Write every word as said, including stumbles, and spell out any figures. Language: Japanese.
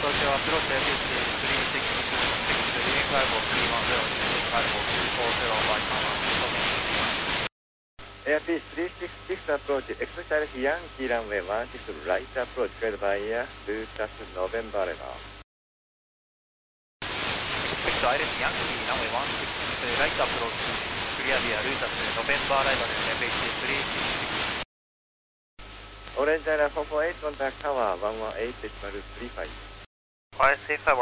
東京アプローチ エーピーシースリーシックスシックスインファイブスリーワンゼロスリーファイブツーフォーゼロバイカンワンエアピースリーシックスシックス approach, exercise Yankee runway one six right approach, cleared by air, Lutas November Level. Expect Iris Yankee runway one six right approach, clear via Lutas November Level, A P C three six six. Orange Island four four eight, contact tower one one eight decimal three five. Y C five